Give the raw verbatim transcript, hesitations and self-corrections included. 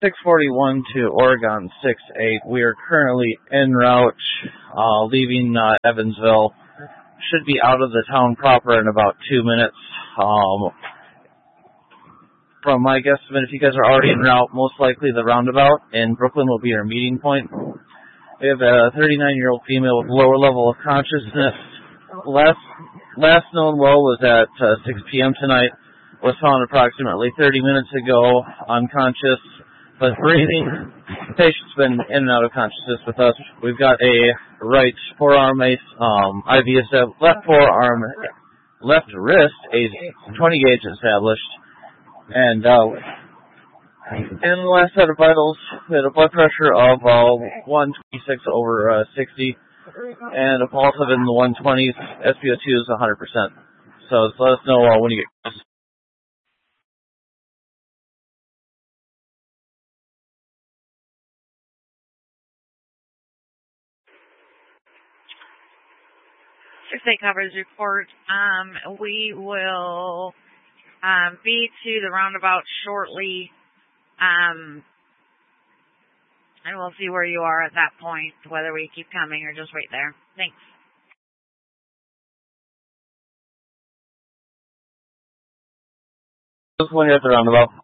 six forty-one to Oregon six eight. We are currently en route, uh, leaving uh, Evansville. Should be out of the town proper in about two minutes. Um, from my guesstimate, if you guys are already en route, most likely the roundabout in Brooklyn will be our meeting point. We have a thirty-nine-year-old female with lower level of consciousness. Last, last known well was at uh, six p.m. tonight. Was found approximately thirty minutes ago, unconscious, but breathing. Patient's been in and out of consciousness with us. We've got a right forearm ace, um, I V established, left forearm, left wrist, a twenty gauge established, and uh, in the last set of vitals, we had a blood pressure of uh, one twenty-six over uh, sixty, and a pulse of in the one twenties. S p O two is one hundred percent. So just let us know uh, when you get close. six eight coverage report. Um, we will um, be to the roundabout shortly, um, and we'll see where you are at that point, whether we keep coming or just wait there. Thanks. Just when you're at the roundabout.